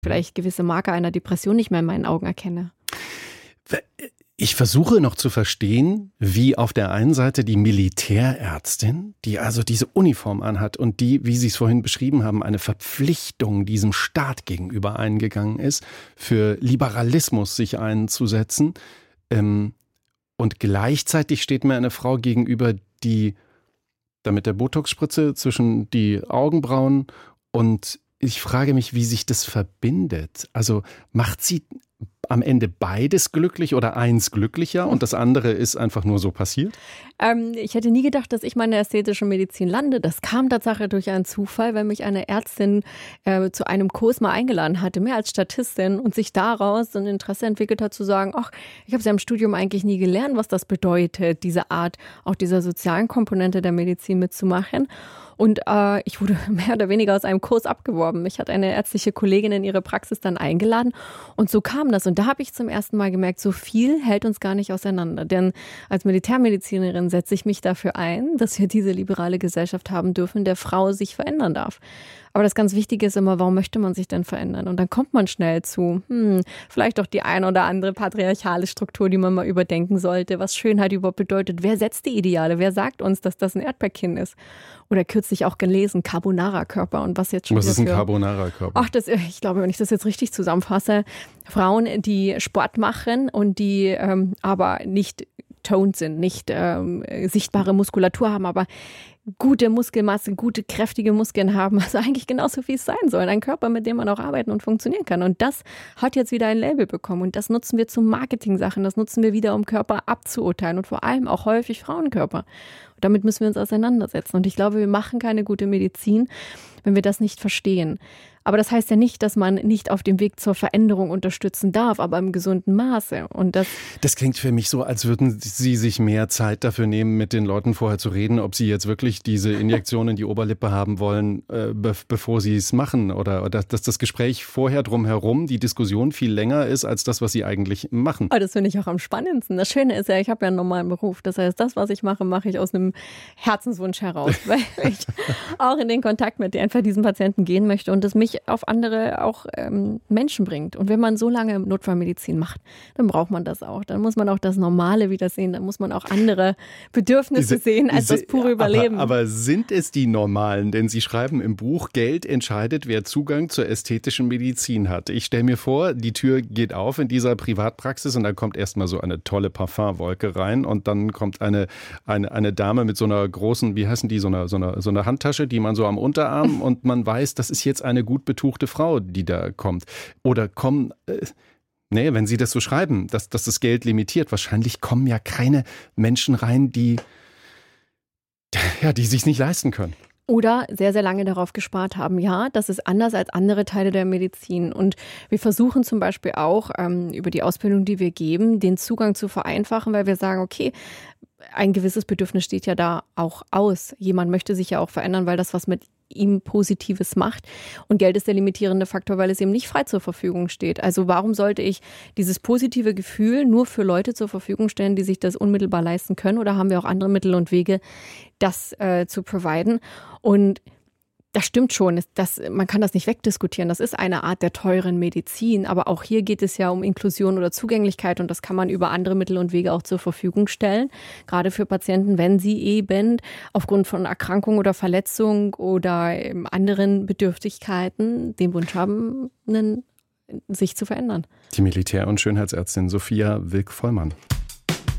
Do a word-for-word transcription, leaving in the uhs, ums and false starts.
vielleicht gewisse Marker einer Depression nicht mehr in meinen Augen erkenne. Ich versuche noch zu verstehen, wie auf der einen Seite die Militärärztin, die also diese Uniform anhat und die, wie Sie es vorhin beschrieben haben, eine Verpflichtung diesem Staat gegenüber eingegangen ist, für Liberalismus sich einzusetzen. Und gleichzeitig steht mir eine Frau gegenüber, die da mit der Botox-Spritze zwischen die Augenbrauen, und ich frage mich, wie sich das verbindet. Also macht sie am Ende beides glücklich oder eins glücklicher und das andere ist einfach nur so passiert? Ähm, ich hätte nie gedacht, dass ich mal in der ästhetischen Medizin lande. Das kam tatsächlich durch einen Zufall, weil mich eine Ärztin äh, zu einem Kurs mal eingeladen hatte, mehr als Statistin, und sich daraus ein Interesse entwickelt hat zu sagen, ach, ich habe es ja im Studium eigentlich nie gelernt, was das bedeutet, diese Art, auch dieser sozialen Komponente der Medizin mitzumachen. Und äh, ich wurde mehr oder weniger aus einem Kurs abgeworben. Mich hat eine ärztliche Kollegin in ihre Praxis dann eingeladen und so kam das. Und da habe ich zum ersten Mal gemerkt, so viel hält uns gar nicht auseinander. Denn als Militärmedizinerin setze ich mich dafür ein, dass wir diese liberale Gesellschaft haben dürfen, der Frau sich verändern darf. Aber das ganz Wichtige ist immer, warum möchte man sich denn verändern? Und dann kommt man schnell zu, hm, vielleicht doch die ein oder andere patriarchale Struktur, die man mal überdenken sollte, was Schönheit überhaupt bedeutet. Wer setzt die Ideale? Wer sagt uns, dass das ein Erdbeerkinn ist? Oder kürzlich auch gelesen, Carbonara-Körper und was jetzt schon Was ist ein für, Carbonara-Körper? Ach, das, ich glaube, wenn ich das jetzt richtig zusammenfasse, Frauen, die Sport machen und die ähm, aber nicht toned sind, nicht ähm, sichtbare Muskulatur haben, aber gute Muskelmasse, gute, kräftige Muskeln haben, also eigentlich genauso wie es sein soll. Ein Körper, mit dem man auch arbeiten und funktionieren kann. Und das hat jetzt wieder ein Label bekommen. Und das nutzen wir zu Marketing-Sachen. Das nutzen wir wieder, um Körper abzuurteilen und vor allem auch häufig Frauenkörper. Und damit müssen wir uns auseinandersetzen. Und ich glaube, wir machen keine gute Medizin, wenn wir das nicht verstehen. Aber das heißt ja nicht, dass man nicht auf dem Weg zur Veränderung unterstützen darf, aber im gesunden Maße. Und das, das klingt für mich so, als würden Sie sich mehr Zeit dafür nehmen, mit den Leuten vorher zu reden, ob sie jetzt wirklich diese Injektion in die Oberlippe haben wollen, äh, be- bevor sie es machen. Oder, oder dass das Gespräch vorher drumherum, die Diskussion viel länger ist, als das, was sie eigentlich machen. Oh, das finde ich auch am spannendsten. Das Schöne ist ja, ich habe ja einen normalen Beruf. Das heißt, das, was ich mache, mache ich aus einem Herzenswunsch heraus, weil ich auch in den Kontakt mit einfach diesen Patienten gehen möchte und das mich auf andere auch ähm, Menschen bringt. Und wenn man so lange Notfallmedizin macht, dann braucht man das auch. Dann muss man auch das Normale wieder sehen. Dann muss man auch andere Bedürfnisse diese, sehen als diese, das pure Überleben. Aber, aber sind es die Normalen? Denn Sie schreiben im Buch, Geld entscheidet, wer Zugang zur ästhetischen Medizin hat. Ich stelle mir vor, die Tür geht auf in dieser Privatpraxis und dann kommt erstmal so eine tolle Parfumwolke rein und dann kommt eine, eine, eine Dame mit so einer großen, wie heißen die, so einer, so einer, so einer Handtasche, die man so am Unterarm und man weiß, das ist jetzt eine gut betuchte Frau, die da kommt. Oder kommen, äh, nee, wenn Sie das so schreiben, dass, dass das Geld limitiert, wahrscheinlich kommen ja keine Menschen rein, die, ja, die sich nicht leisten können. Oder sehr, sehr lange darauf gespart haben. Ja, das ist anders als andere Teile der Medizin. Und wir versuchen zum Beispiel auch ähm, über die Ausbildung, die wir geben, den Zugang zu vereinfachen, weil wir sagen, okay, ein gewisses Bedürfnis steht ja da auch aus. Jemand möchte sich ja auch verändern, weil das was mit ihm Positives macht. Und Geld ist der limitierende Faktor, weil es eben nicht frei zur Verfügung steht. Also warum sollte ich dieses positive Gefühl nur für Leute zur Verfügung stellen, die sich das unmittelbar leisten können? Oder haben wir auch andere Mittel und Wege, das äh, zu providen? Und das stimmt schon, das, man kann das nicht wegdiskutieren. Das ist eine Art der teuren Medizin. Aber auch hier geht es ja um Inklusion oder Zugänglichkeit und das kann man über andere Mittel und Wege auch zur Verfügung stellen. Gerade für Patienten, wenn sie eben aufgrund von Erkrankung oder Verletzung oder anderen Bedürftigkeiten den Wunsch haben, sich zu verändern. Die Militär- und Schönheitsärztin Sophia Wilk-Vollmann.